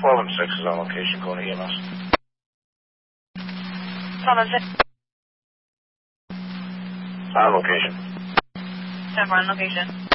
12 and 6 is on location, calling EMS. 12 and 6. On location. 10 on location.